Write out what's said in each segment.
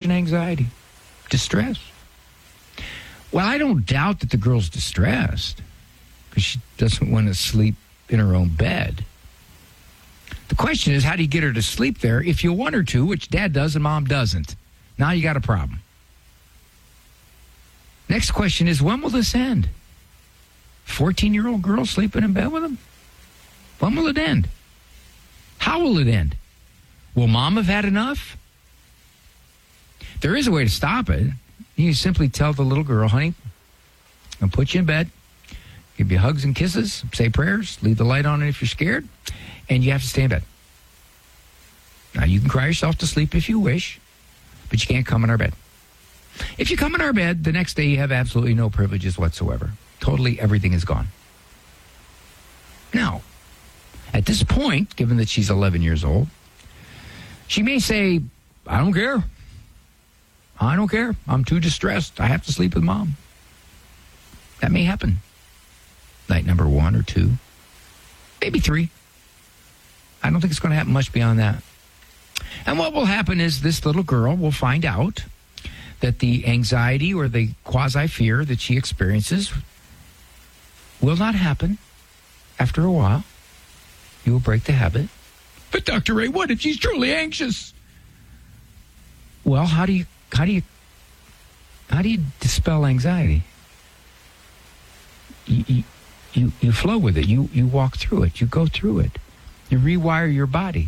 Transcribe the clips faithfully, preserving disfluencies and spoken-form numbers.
separation anxiety, distress. Well, I don't doubt that the girl's distressed because she doesn't want to sleep in her own bed. The question is, how do you get her to sleep there if you want her to, which Dad does and Mom doesn't? Now you got a problem. Next question is, when will this end? fourteen-year-old girl sleeping in bed with him? When will it end? How will it end? Will Mom have had enough? There is a way to stop it. You simply tell the little girl, honey, I'll put you in bed, give you hugs and kisses, say prayers, leave the light on if you're scared, and you have to stay in bed. Now, you can cry yourself to sleep if you wish, but you can't come in our bed. If you come in our bed, the next day you have absolutely no privileges whatsoever. Totally everything is gone. Now, at this point, given that she's eleven years old, she may say, I don't care. I don't care. I'm too distressed. I have to sleep with Mom. That may happen. Night number one or two, maybe three. I don't think it's going to happen much beyond that. And what will happen is this little girl will find out that the anxiety or the quasi-fear that she experiences will not happen after a while. You will break the habit. But Doctor Ray, what if she's truly anxious? Well, how do you how do you how do you dispel anxiety? You you you, you flow with it. You you walk through it. You go through it. You rewire your body.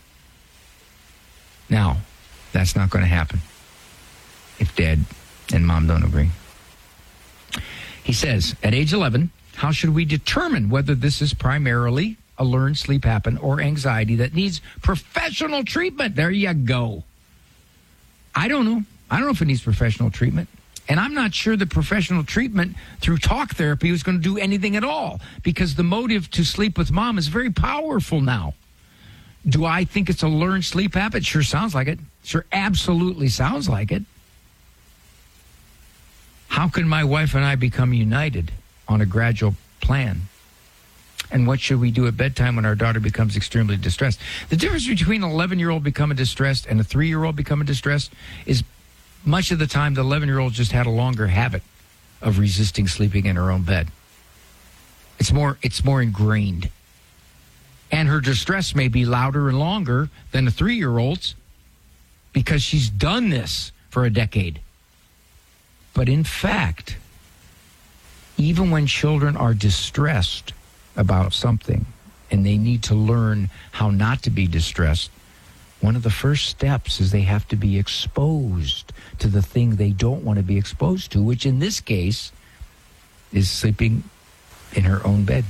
Now, that's not going to happen if Dad and Mom don't agree. He says, at age eleven, how should we determine whether this is primarily a learned sleep happen or anxiety that needs professional treatment? There you go. I don't know. I don't know if it needs professional treatment. And I'm not sure that professional treatment through talk therapy is going to do anything at all, because the motive to sleep with Mom is very powerful now. Do I think it's a learned sleep habit? Sure sounds like it. Sure absolutely sounds like it. How can my wife and I become united on a gradual plan? And what should we do at bedtime when our daughter becomes extremely distressed? The difference between an eleven-year-old becoming distressed and a three-year-old becoming distressed is much of the time the eleven-year-old just had a longer habit of resisting sleeping in her own bed. It's more, it's more ingrained. And her distress may be louder and longer than a three-year-old's because she's done this for a decade. But in fact, even when children are distressed about something and they need to learn how not to be distressed, one of the first steps is they have to be exposed to the thing they don't want to be exposed to, which in this case is sleeping in her own bed.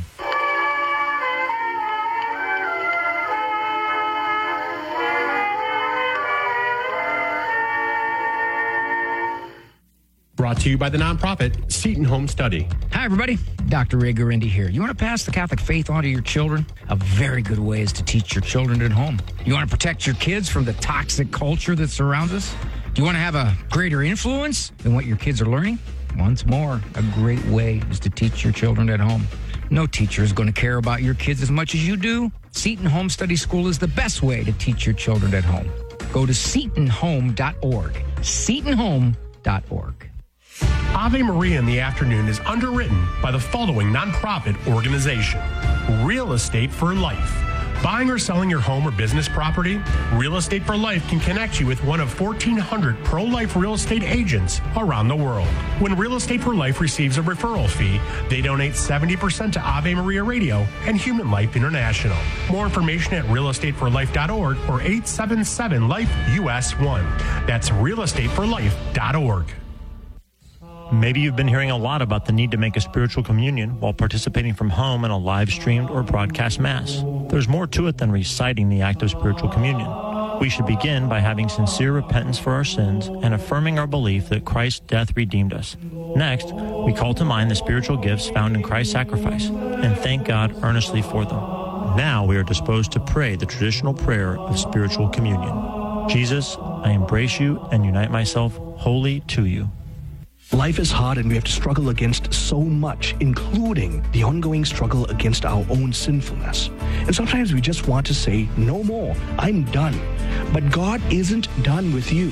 Brought to you by the nonprofit Seton Home Study. Hi, everybody. Doctor Ray Guarendi here. You want to pass the Catholic faith on to your children? A very good way is to teach your children at home. You want to protect your kids from the toxic culture that surrounds us? Do you want to have a greater influence than what your kids are learning? Once more, a great way is to teach your children at home. No teacher is going to care about your kids as much as you do. Seton Home Study School is the best way to teach your children at home. Go to seton home dot org. seton home dot org. Ave Maria in the Afternoon is underwritten by the following nonprofit organization: Real Estate for Life. Buying or selling your home or business property? Real Estate for Life can connect you with one of fourteen hundred pro-life real estate agents around the world. When Real Estate for Life receives a referral fee, they donate seventy percent to Ave Maria Radio and Human Life International. More information at real estate for life dot org or eight seven seven life U S one. That's real estate for life dot org. Maybe you've been hearing a lot about the need to make a spiritual communion while participating from home in a live-streamed or broadcast Mass. There's more to it than reciting the act of spiritual communion. We should begin by having sincere repentance for our sins and affirming our belief that Christ's death redeemed us. Next, we call to mind the spiritual gifts found in Christ's sacrifice and thank God earnestly for them. Now we are disposed to pray the traditional prayer of spiritual communion. Jesus, I embrace you and unite myself wholly to you. Life is hard and we have to struggle against so much, including the ongoing struggle against our own sinfulness. And sometimes we just want to say, no more, I'm done. But God isn't done with you.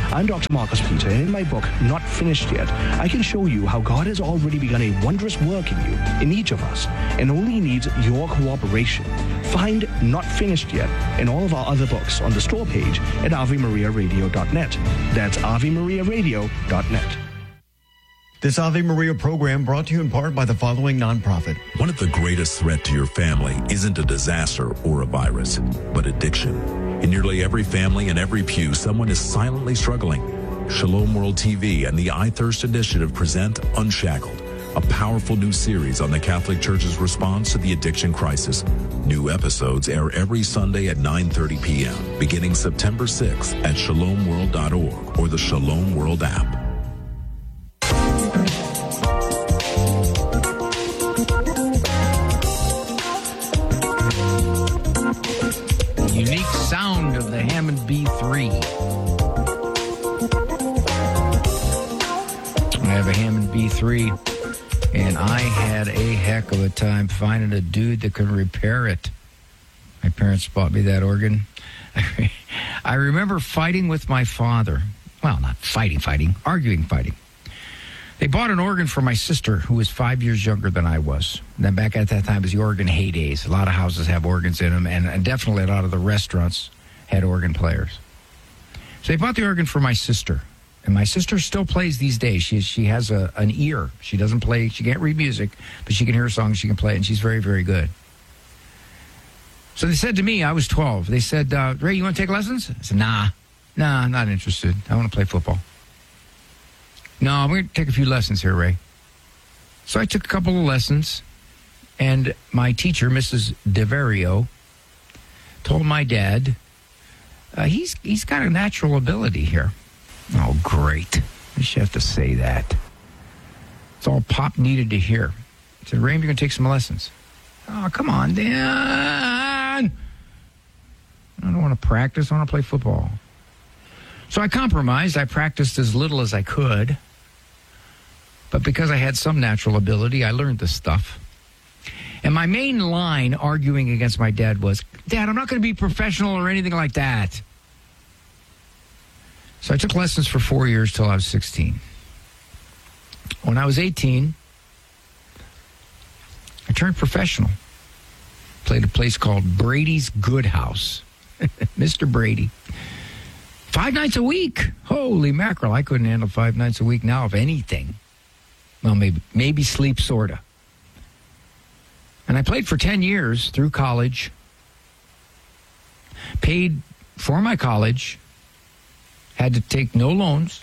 I'm Doctor Marcus Peter, and in my book, Not Finished Yet, I can show you how God has already begun a wondrous work in you, in each of us, and only needs your cooperation. Find Not Finished Yet and all of our other books on the store page at ave maria radio dot net. That's ave maria radio dot net. This Ave Maria program brought to you in part by the following nonprofit. One of the greatest threats to your family isn't a disaster or a virus, but addiction. In nearly every family and every pew, someone is silently struggling. Shalom World T V and the I Thirst Initiative present Unshackled, a powerful new series on the Catholic Church's response to the addiction crisis. New episodes air every Sunday at nine thirty p.m., beginning September sixth at shalom world dot org or the Shalom World app. Unique sound of the Hammond B three. I have a Hammond B three, and I had a heck of a time finding a dude that could repair it. My parents bought me that organ. I remember fighting with my father. Well, not fighting, fighting, arguing, fighting. They bought an organ for my sister, who was five years younger than I was. And then back at that time, it was the organ heydays. A lot of houses have organs in them, and, and definitely a lot of the restaurants had organ players. So they bought the organ for my sister. And my sister still plays these days. She she has a, an ear. She doesn't play, she can't read music, but she can hear songs, she can play, and she's very, very good. So they said to me, I was twelve, they said, uh, Ray, you want to take lessons? I said, nah, nah, I'm not interested. I want to play football. No, I'm going to take a few lessons here, Ray. So I took a couple of lessons, and my teacher, Missus DeVario, told my dad, uh, he's he's got a natural ability here. Oh, great. I should have to say that. It's all Pop needed to hear. He said, Ray, you're going to take some lessons. Oh, come on, Dan. I don't want to practice. I want to play football. So I compromised. I practiced as little as I could. But because I had some natural ability, I learned this stuff. And my main line arguing against my dad was, Dad, I'm not going to be professional or anything like that. So I took lessons for four years till I was sixteen. When I was eighteen, I turned professional. Played a place called Brady's Good House. Mister Brady. Five nights a week. Holy mackerel. I couldn't handle five nights a week now, if anything. Well, maybe maybe sleep, sort of. And I played for ten years through college. Paid for my college. Had to take no loans.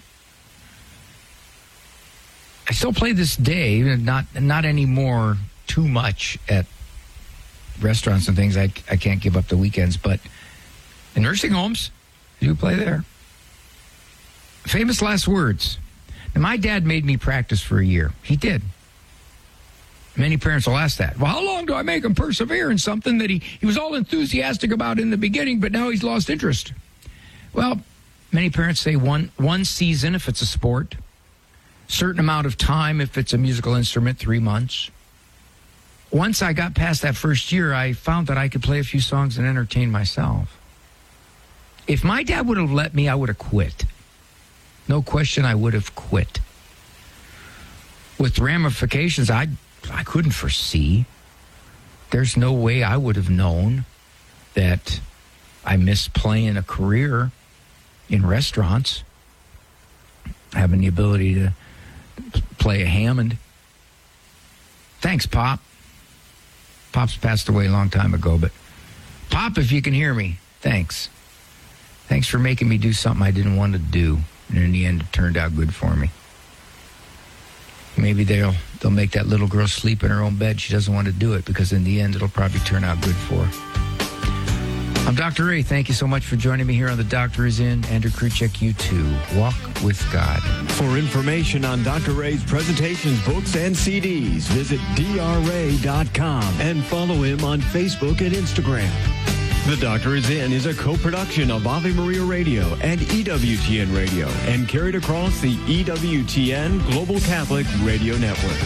I still play this day, not not anymore too much at restaurants and things. I, I can't give up the weekends, but in nursing homes, I do play there. Famous last words. Now, my dad made me practice for a year. He did. Many parents will ask that. Well, how long do I make him persevere in something that he, he was all enthusiastic about in the beginning, but now he's lost interest? Well, many parents say one one season if it's a sport, certain amount of time if it's a musical instrument, three months. Once I got past that first year, I found that I could play a few songs and entertain myself. If my dad would have let me, I would have quit. No question, I would have quit. With ramifications I I couldn't foresee. There's no way I would have known that I missed playing a career in restaurants, having the ability to play a Hammond. Thanks, Pop. Pop's passed away a long time ago, but Pop, if you can hear me, thanks. Thanks for making me do something I didn't want to do, and in the end, it turned out good for me. Maybe they'll they'll make that little girl sleep in her own bed. She doesn't want to do it because in the end, it'll probably turn out good for her. I'm Doctor Ray. Thank you so much for joining me here on The Doctor Is In. Andrew Kruchek, you too. Walk with God. For information on Doctor Ray's presentations, books, and C Ds, visit d r ray dot com and follow him on Facebook and Instagram. The Doctor Is In is a co-production of Ave Maria Radio and E W T N Radio and carried across the E W T N Global Catholic Radio Network.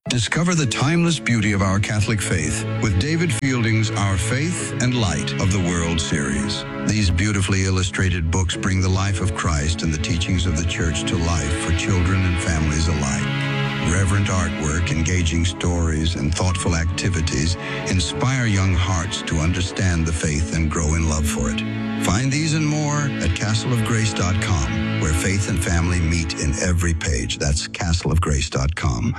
Discover the timeless beauty of our Catholic faith with David Fielding's Our Faith and Light of the World series. These beautifully illustrated books bring the life of Christ and the teachings of the Church to life for children and families alike. Reverent artwork, engaging stories, and thoughtful activities inspire young hearts to understand the faith and grow in love for it. Find these and more at castle of grace dot com, where faith and family meet in every page. That's castle of grace dot com.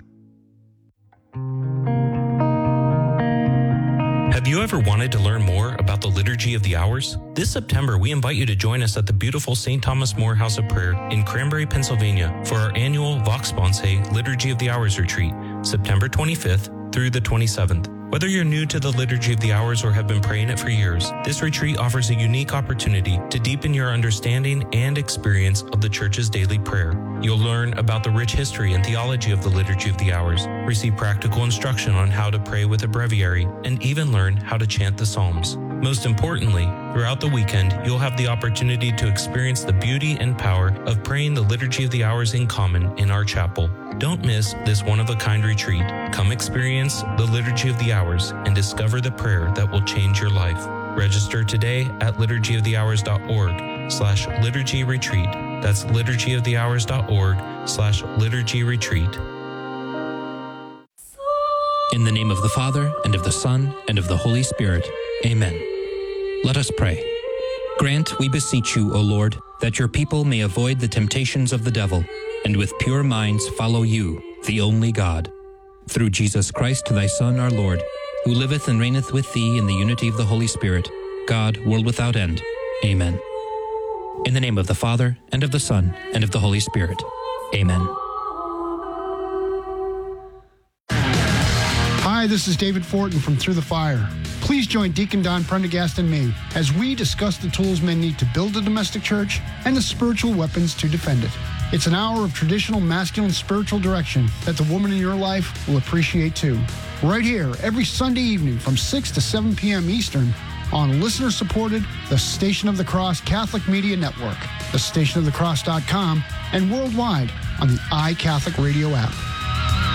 Have you ever wanted to learn more about the Liturgy of the Hours? This September, we invite you to join us at the beautiful Saint Thomas More House of Prayer in Cranberry, Pennsylvania for our annual Vox Sponsae Liturgy of the Hours retreat, September twenty-fifth through the twenty-seventh. Whether you're new to the Liturgy of the Hours or have been praying it for years, this retreat offers a unique opportunity to deepen your understanding and experience of the Church's daily prayer. You'll learn about the rich history and theology of the Liturgy of the Hours, receive practical instruction on how to pray with a breviary, and even learn how to chant the Psalms. Most importantly, throughout the weekend, you'll have the opportunity to experience the beauty and power of praying the Liturgy of the Hours in common in our chapel. Don't miss this one-of-a-kind retreat. Come experience the Liturgy of the Hours and discover the prayer that will change your life. Register today at liturgy of the hours dot org slash liturgy retreat. That's liturgy of the hours dot org slash liturgy retreat. In the name of the Father, and of the Son, and of the Holy Spirit. Amen. Let us pray. Grant, we beseech you, O Lord, that your people may avoid the temptations of the devil, and with pure minds follow you, the only God. Through Jesus Christ, thy Son, our Lord, who liveth and reigneth with thee in the unity of the Holy Spirit, God, world without end. Amen. In the name of the Father, and of the Son, and of the Holy Spirit. Amen. Hi, this is David Fortin from Through the Fire. Please join Deacon Don Prendergast and me as we discuss the tools men need to build a domestic church and the spiritual weapons to defend it. It's an hour of traditional masculine spiritual direction that the woman in your life will appreciate too. Right here, every Sunday evening from six to seven p.m. Eastern on listener-supported The Station of the Cross Catholic Media Network, the station of the cross dot com, and worldwide on the iCatholic Radio app.